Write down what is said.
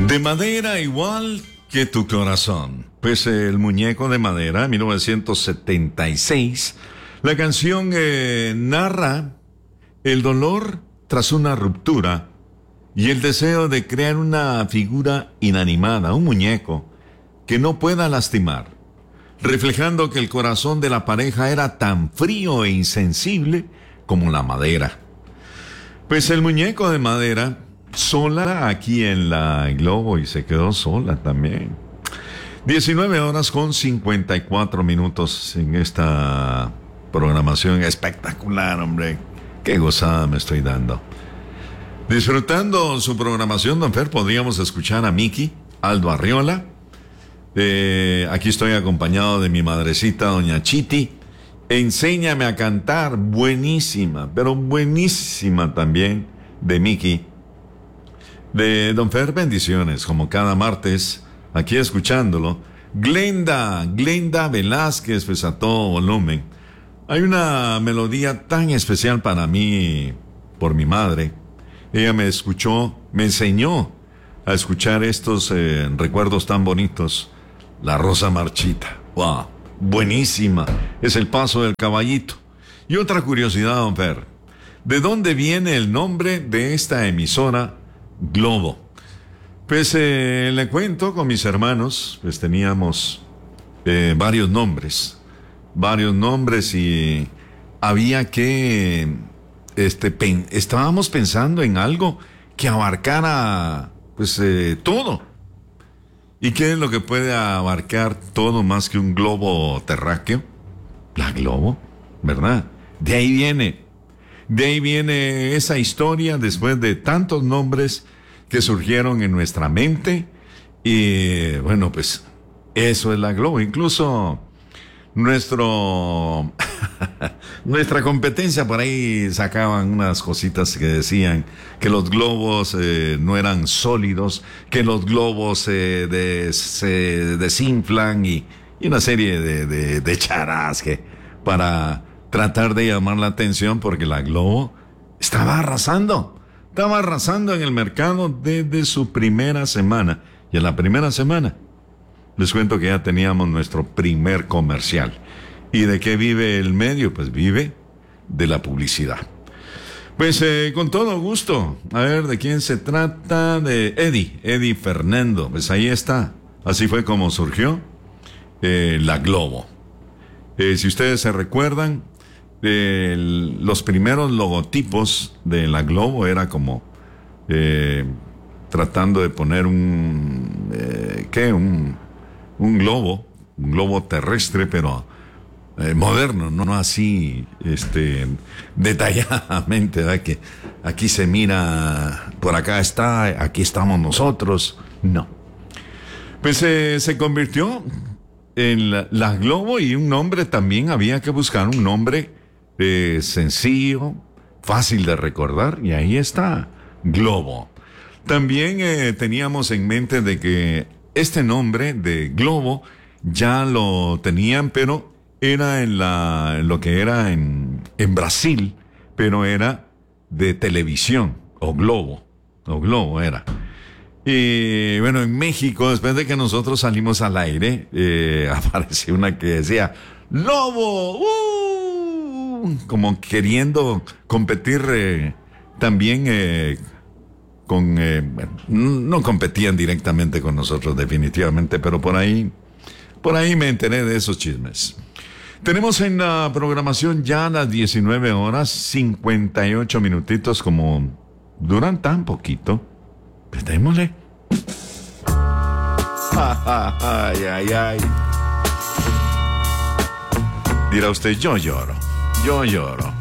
De madera igual que tu corazón. Pues el muñeco de madera, 1976. La canción narra el dolor tras una ruptura y el deseo de crear una figura inanimada, un muñeco que no pueda lastimar, reflejando que el corazón de la pareja era tan frío e insensible como la madera. Pues el muñeco de madera, sola aquí en la Globo, y se quedó sola también. 19:54 en esta programación espectacular, hombre. Qué gozada me estoy dando. Disfrutando su programación, don Fer, podríamos escuchar a Miki, Aldo Arriola. Aquí estoy acompañado de mi madrecita, doña Chiti. Enséñame a cantar, buenísima, pero buenísima también, de Miki. De don Fer, bendiciones, como cada martes, aquí escuchándolo. Glenda Velázquez, pues a todo volumen. Hay una melodía tan especial para mí, por mi madre. Ella me enseñó a escuchar estos recuerdos tan bonitos. La Rosa Marchita, wow, buenísima, es el paso del caballito. Y otra curiosidad, don Fer, ¿de dónde viene el nombre de esta emisora Globo? Pues le cuento, con mis hermanos, pues teníamos varios nombres y había que, estábamos pensando en algo que abarcara, pues, todo. ¿Y qué es lo que puede abarcar todo más que un globo terráqueo? La Globo, ¿verdad? De ahí viene esa historia después de tantos nombres que surgieron en nuestra mente. Y bueno, pues eso es la Globo. Incluso nuestra competencia por ahí sacaban unas cositas que decían que los globos no eran sólidos, que los globos se desinflan y una serie de charas que para tratar de llamar la atención, porque la Globo estaba arrasando en el mercado desde su primera semana. Y en la primera semana les cuento que ya teníamos nuestro primer comercial. ¿Y de qué vive el medio? Pues vive de la publicidad. Pues con todo gusto. A ver, ¿de quién se trata? De Eddie Fernando. Pues ahí está. Así fue como surgió la Globo. Si ustedes se recuerdan, los primeros logotipos de la Globo era como tratando de poner un globo terrestre, pero moderno, no así detalladamente, ¿verdad? Que aquí se mira, por acá está, aquí estamos nosotros. No. Pues se convirtió en la Globo, y un nombre también, había que buscar un nombre sencillo, fácil de recordar, y ahí está, Globo. También teníamos en mente de que este nombre de Globo ya lo tenían, pero era en lo que era en Brasil, pero era de televisión, o Globo era. Y bueno, en México, después de que nosotros salimos al aire, apareció una que decía ¡Lobo! Como queriendo competir también no competían directamente con nosotros definitivamente, pero por ahí me enteré de esos chismes. Tenemos en la programación ya las 19:58, como duran tan poquito, pues démosle. Dirá usted, yo lloro.